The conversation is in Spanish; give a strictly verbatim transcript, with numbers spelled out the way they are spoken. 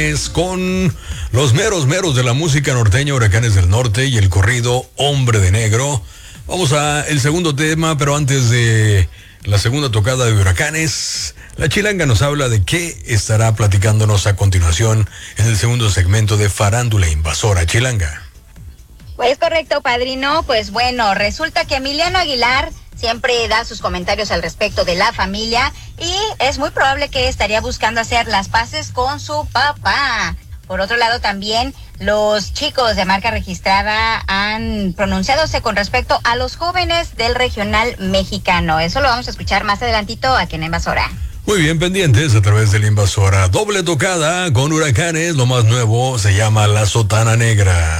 Con los meros meros de la música norteña, Huracanes del Norte y el corrido Hombre de Negro. Vamos a el segundo tema, pero antes de la segunda tocada de Huracanes, la Chilanga nos habla de qué estará platicándonos a continuación en el segundo segmento de Farándula Invasora. Chilanga. Pues correcto, padrino. Pues bueno, resulta que Emiliano Aguilar siempre da sus comentarios al respecto de la familia y es muy probable que estaría buscando hacer las paces con su papá. Por otro lado, también los chicos de marca registrada han pronunciadose con respecto a los jóvenes del regional mexicano. Eso lo vamos a escuchar más adelantito aquí en Invasora. Muy bien, pendientes a través de la Invasora. Doble tocada con Huracanes. Lo más nuevo se llama La Sotana Negra.